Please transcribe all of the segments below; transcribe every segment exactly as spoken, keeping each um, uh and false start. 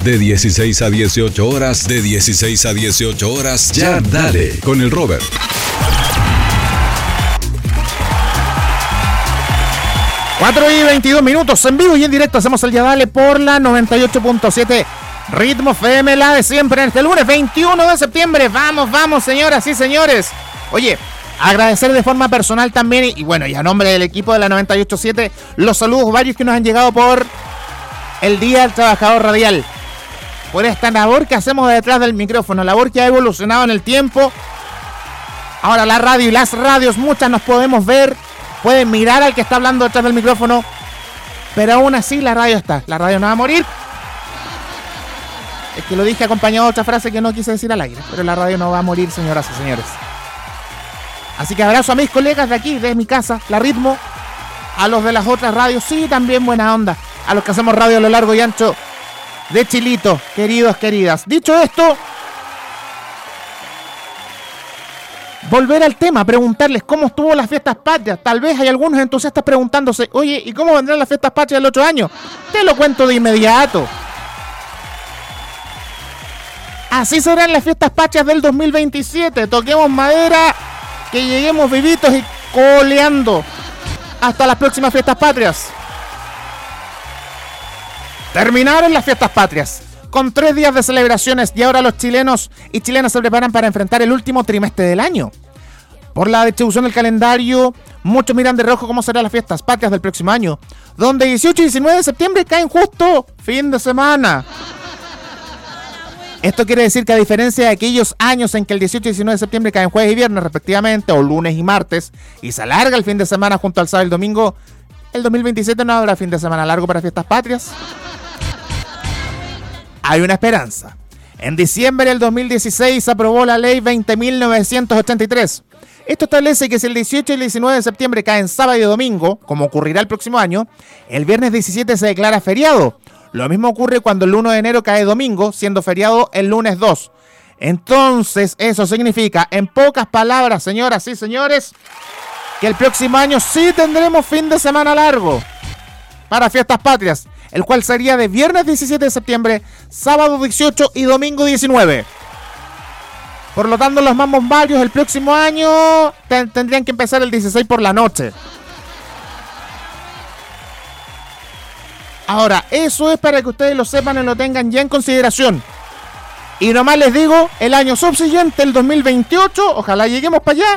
De dieciséis a dieciocho horas, de dieciséis a dieciocho horas, Ya Dale, con el Robert. cuatro y veintidós minutos, en vivo y en directo hacemos el Ya Dale por la noventa y ocho punto siete Ritmo F M, la de siempre, en este lunes veintiuno de septiembre. Vamos, vamos, señoras y señores. Oye, agradecer de forma personal también, y, y bueno, y a nombre del equipo de la noventa y ocho punto siete, los saludos varios que nos han llegado por el Día del Trabajador Radial, por esta labor que hacemos detrás del micrófono, labor que ha evolucionado en el tiempo. Ahora la radio y las radios, muchas nos podemos ver, pueden mirar al que está hablando detrás del micrófono, pero aún así la radio está, la radio no va a morir. Es que lo dije acompañado de otra frase que no quise decir al aire, pero la radio no va a morir, señoras y señores. Así que abrazo a mis colegas de aquí, de mi casa, La Ritmo, a los de las otras radios, sí, también buena onda, a los que hacemos radio a lo largo y ancho de Chilito, queridos, queridas. Dicho esto, volver al tema, preguntarles cómo estuvo las fiestas patrias. Tal vez hay algunos entusiastas preguntándose, oye, ¿y cómo vendrán las fiestas patrias del otro año? Te lo cuento de inmediato. Así serán las fiestas patrias del dos mil veintisiete. Toquemos madera, que lleguemos vivitos y coleando hasta las próximas fiestas patrias. Terminaron las fiestas patrias con tres días de celebraciones y ahora los chilenos y chilenas se preparan para enfrentar el último trimestre del año. Por la distribución del calendario, muchos miran de rojo cómo serán las fiestas patrias del próximo año, donde dieciocho y diecinueve de septiembre caen justo fin de semana. Esto quiere decir que a diferencia de aquellos años en que el dieciocho y diecinueve de septiembre caen jueves y viernes respectivamente, o lunes y martes, y se alarga el fin de semana junto al sábado y el domingo, el dos mil veintisiete no habrá fin de semana largo para fiestas patrias. Hay una esperanza. En diciembre del dos mil dieciséis se aprobó la ley veinte mil novecientos ochenta y tres. Esto establece que si el dieciocho y el diecinueve de septiembre caen sábado y domingo, como ocurrirá el próximo año, el viernes diecisiete se declara feriado. Lo mismo ocurre cuando el uno de enero cae domingo, siendo feriado el lunes dos. Entonces, eso significa, en pocas palabras, señoras y señores, que el próximo año sí tendremos fin de semana largo para fiestas patrias, el cual sería de viernes diecisiete de septiembre, sábado dieciocho y domingo diecinueve. Por lo tanto, los más bombarios el próximo año ten- tendrían que empezar el dieciséis por la noche. Ahora, eso es para que ustedes lo sepan y lo tengan ya en consideración. Y nomás les digo, el año subsiguiente, el dos mil veintiocho, ojalá lleguemos para allá.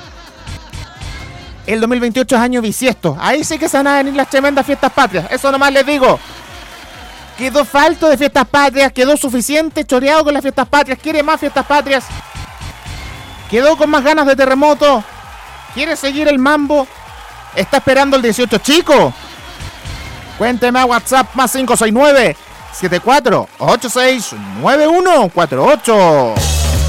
El dos mil veintiocho es año bisiesto. Ahí sí que se van a venir las tremendas fiestas patrias. Eso nomás les digo. Quedó falto de fiestas patrias, quedó suficiente choreado con las fiestas patrias. ¿Quiere más fiestas patrias? ¿Quedó con más ganas de terremoto? ¿Quiere seguir el mambo? ¿Está esperando el dieciocho, chico? Cuénteme a WhatsApp más cinco seis nueve, siete cuatro ocho seis, nueve uno cuatro ocho.